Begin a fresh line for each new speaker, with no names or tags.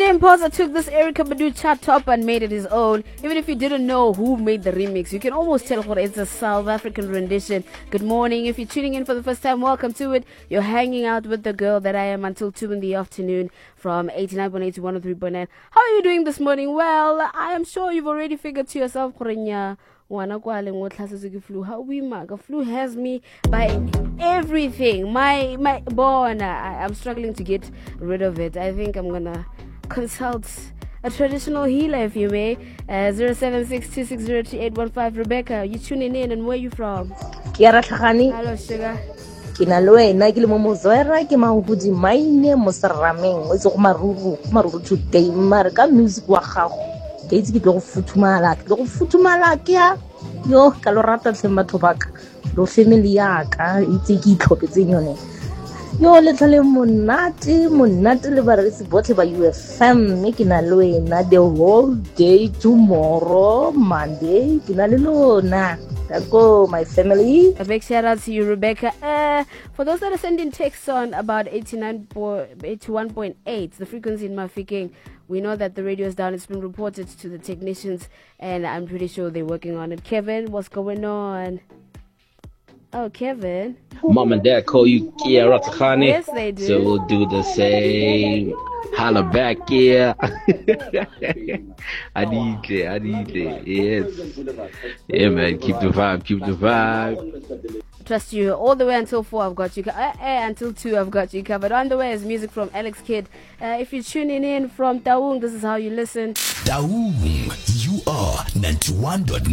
DJ Imposa took this Erykah Badu chart top and made it his own. Even if you didn't know who made the remix, you can almost tell what it's a South African rendition. Good morning. If you're tuning in for the first time, welcome to it. You're hanging out with the girl that I am until 2 in the afternoon from 89.8 to 103.9. How are you doing this morning? Well, I am sure you've already figured to yourself, flu has me by everything. My born, I'm struggling to get rid of it. I think I'm gonna consult a traditional healer, if you may. 0762603815. Rebecca, you tuning in, and where you from?
Hello,
sugar.
Kinaloena ke le mo mozwera ke mahudi maine mo serameng o itse go maruru today mara ka music wa gago ke itse ke go futhumala ke ya yo ka lo rata tle batho baka lo family ya ka itse ke itlhopetseng yone yo le tlhale monate le baresi botlhe ba UFM ke na le wena the whole day tomorrow Monday ke na le lona. Go, my family.
A big shout out to you, Rebecca. For those that are sending texts on about 81.8, the frequency in Mafikeng, we know that the radio is down. It's been reported to the technicians, and I'm pretty sure they're working on it. Kevin, what's going on? Oh, Kevin.
Mom and Dad call you Kia Ratakhani.
Yes, they do.
So we'll do the same. Holla back, Kia. I need it. Yes. Yeah, man. Keep the vibe.
Trust you. All the way until 4, I've got you. Until 2, I've got you covered. On the way is music from Alex Kidd. If you're tuning in from Taung, this is how you listen.
Taung, you are 91.9.